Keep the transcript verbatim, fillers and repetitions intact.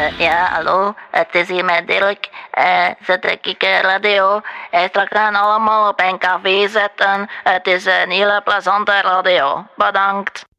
Eh, ja, hallo, het is hier met Dirk. Eh, zet ik uh, radio. Eh, straks gaan allemaal op een café zetten. Het is een hele plezante radio. Bedankt.